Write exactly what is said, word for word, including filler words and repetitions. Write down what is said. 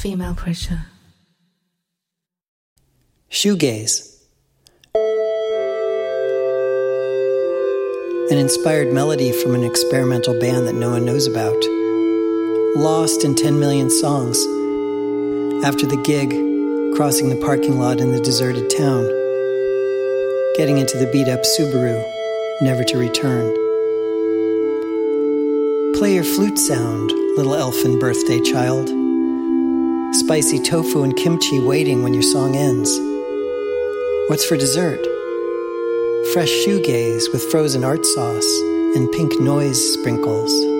female pressure. Shoegaze. An inspired melody from an experimental band that no one knows about. Lost in ten million songs. After the gig, crossing the parking lot in the deserted town. Getting into the beat-up Subaru, never to return. Play your flute sound, little elfin birthday child. Spicy tofu and kimchi waiting when your song ends. What's for dessert? Fresh shoegaze with frozen art sauce and pink noise sprinkles.